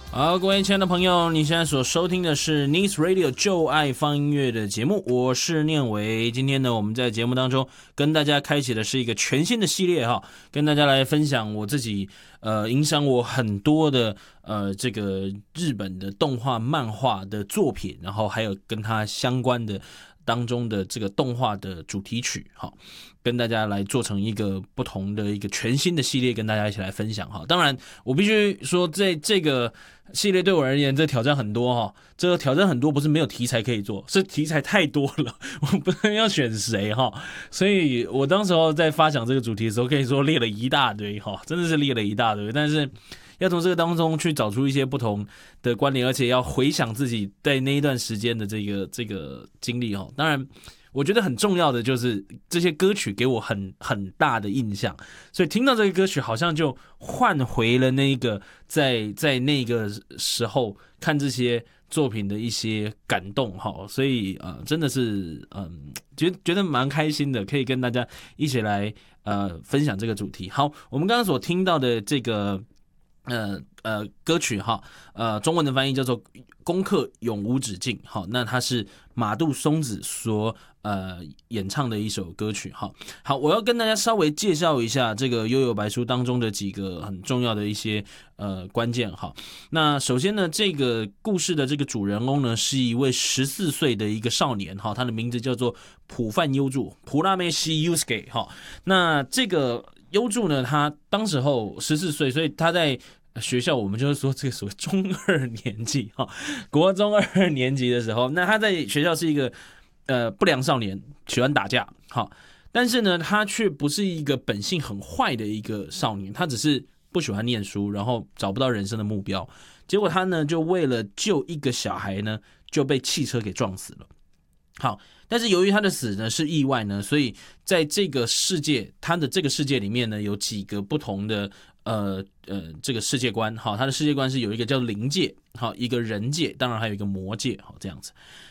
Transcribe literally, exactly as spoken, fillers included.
好，各位亲爱的朋友，你现在所收听的是 Nice Radio 就爱放音乐的节目，我是念维。今天呢，我们在节目当中跟大家开启的是一个全新的系列哈，跟大家来分享我自己呃影响我很多的呃这个日本的动画漫画的作品，然后还有跟它相关的当中的这个动画的主题曲哈，跟大家来做成一个不同的一个全新的系列，跟大家一起来分享哈。当然，我必须说，在这个系列对我而言，这挑战很多哈。这个挑战很多，不是没有题材可以做，是题材太多了，我不知道要选谁哈。所以我当时候在发想这个主题的时候，可以说列了一大堆哈，真的是列了一大堆，但是要从这个当中去找出一些不同的关联，而且要回想自己在那一段时间的这个这个经历哈。当然，我觉得很重要的就是这些歌曲给我很很大的印象，所以听到这个歌曲好像就换回了那个在在那个时候看这些作品的一些感动哈，所以呃真的是嗯觉觉得蛮开心的，可以跟大家一起来呃分享这个主题。好，我们刚刚所听到的这个。呃呃，歌曲哈，呃，中文的翻译叫做《攻克永无止境》哈，那它是马杜松子所呃演唱的一首歌曲哈。好，我要跟大家稍微介绍一下这个《幽游白书》当中的几个很重要的一些呃关键哈。那首先呢，这个故事的这个主人公呢，是一位十四岁的一个少年哈，他的名字叫做浦饭优助，普拉梅西 Yusuke 哈。那这个优助呢，他当时候十四岁，所以他在学校我们就是说这个所谓中二年纪哈，国中二年级的时候，那他在学校是一个呃不良少年，喜欢打架哈，但是呢，他却不是一个本性很坏的一个少年，他只是不喜欢念书，然后找不到人生的目标，结果他呢就为了救一个小孩呢，就被汽车给撞死了。好，但是由于他的死呢是意外呢，所以在这个世界，他的这个世界里面呢，有几个不同的呃呃这个世界观。好，他的世界观是有一个叫灵界，好，一个人界，当然还有一个魔界，好这样子。